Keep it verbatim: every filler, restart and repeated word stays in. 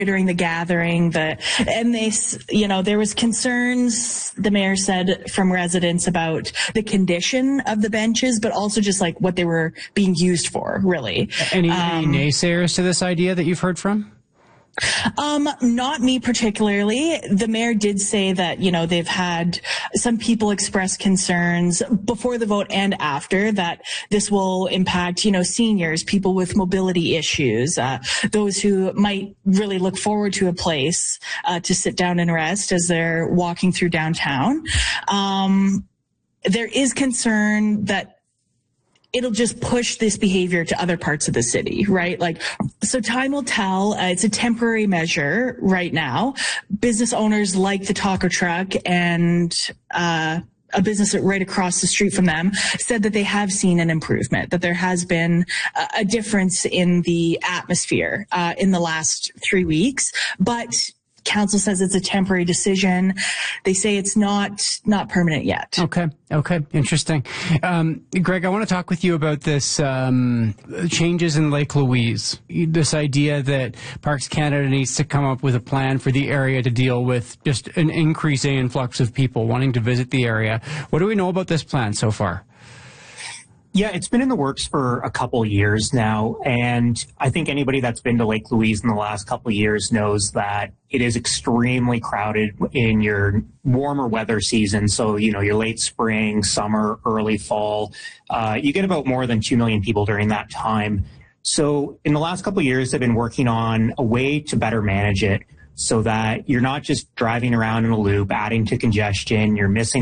during the gathering, the and they, you know, there was concerns, the mayor said, from residents about the condition of the benches, but also just like what they were being used for, really. Any, um, any naysayers to this idea that you've heard from? Um, not me particularly. The mayor did say that, you know, they've had some people express concerns before the vote and after that this will impact, you know, seniors, people with mobility issues, uh, those who might really look forward to a place uh, to sit down and rest as they're walking through downtown. Um, there is concern that it'll just push this behavior to other parts of the city, right? Like, so time will tell. Uh, it's a temporary measure right now. Business owners like the taco truck and, uh, a business right across the street from them said that they have seen an improvement, that there has been a, a difference in the atmosphere, uh, in the last three weeks. But council says it's a temporary decision. They say it's not not permanent yet. Okay. Okay. Interesting. Um, Greg, I want to talk with you about this um, changes in Lake Louise. This idea that Parks Canada needs to come up with a plan for the area to deal with just an increasing influx of people wanting to visit the area. What do we know about this plan so far? Yeah, it's been in the works for a couple years now, and I think anybody that's been to Lake Louise in the last couple of years knows that it is extremely crowded in your warmer weather season. So, you know, your late spring, summer, early fall, uh, you get about more than two million people during that time. So in the last couple of years, they've been working on a way to better manage it so that you're not just driving around in a loop, adding to congestion, you're missing